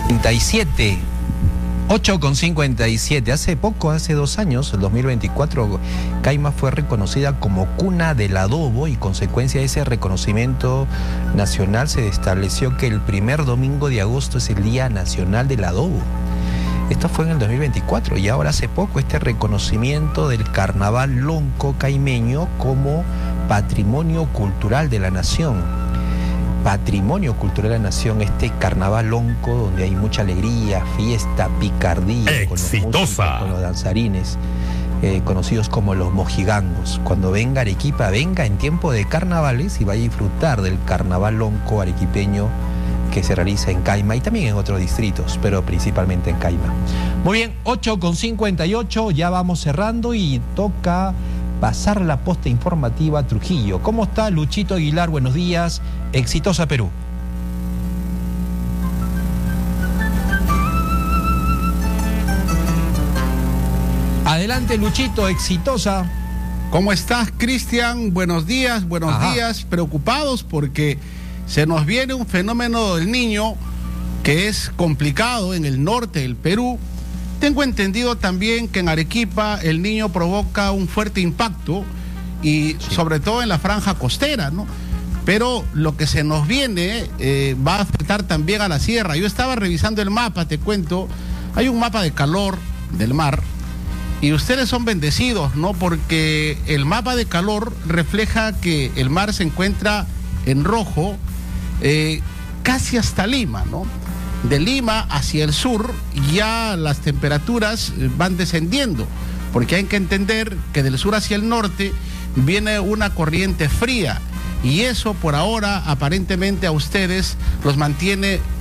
57, 8:57. Hace poco, hace 2 años, el 2024, Caima fue reconocida como cuna del adobo y consecuencia de ese reconocimiento nacional se estableció que el primer domingo de agosto es el Día Nacional del Adobo. Esto fue en el 2024 y ahora hace poco este reconocimiento del carnaval lonco caimeño como patrimonio cultural de la nación. Patrimonio cultural de la nación, este carnaval lonco donde hay mucha alegría, fiesta, picardía, exitosa, con los músicos, con los danzarines, conocidos como los mojigangos. Cuando venga a Arequipa, venga en tiempo de carnavales y vaya a disfrutar del carnaval lonco arequipeño que se realiza en Caima y también en otros distritos, pero principalmente en Caima. Muy bien, 8:58, ya vamos cerrando y toca pasar la posta informativa a Trujillo. ¿Cómo está Luchito Aguilar? Buenos días. Exitosa Perú. Adelante, Luchito, exitosa. ¿Cómo estás, Cristian? Buenos días, días. Preocupados porque se nos viene un fenómeno del Niño que es complicado en el norte del Perú. Tengo entendido también que en Arequipa el Niño provoca un fuerte impacto y sobre todo en la franja costera, ¿no? Pero lo que se nos viene va a afectar también a la sierra. Yo estaba revisando el mapa, te cuento, hay un mapa de calor del mar y ustedes son bendecidos, ¿no? Porque el mapa de calor refleja que el mar se encuentra en rojo casi hasta Lima, ¿no? De Lima hacia el sur ya las temperaturas van descendiendo, porque hay que entender que del sur hacia el norte viene una corriente fría y eso por ahora aparentemente a ustedes los mantiene